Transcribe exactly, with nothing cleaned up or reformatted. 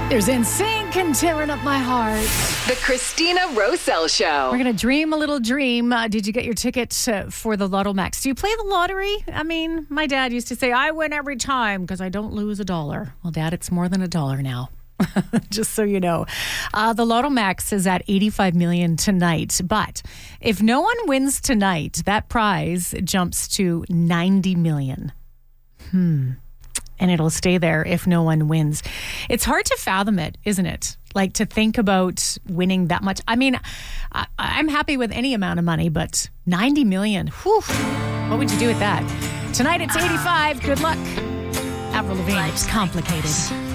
There's N Sync and Tearing Up My Heart. The Christina Rosell Show. We're going to dream a little dream. Uh, did you get your ticket uh, for the Lotto Max? Do you play the lottery? I mean, my dad used to say, I win every time because I don't lose a dollar. Well, Dad, it's more than a dollar now. Just so you know. Uh, the Lotto Max is at eighty-five million dollars tonight. But if no one wins tonight, that prize jumps to ninety million dollars. Hmm. And it'll stay there if no one wins. It's hard to fathom it, isn't it? Like to think about winning that much. I mean, I, I'm happy with any amount of money, but ninety million, whew, what would you do with that? Tonight it's eighty-five. Good luck. Avril Lavigne, It's Complicated.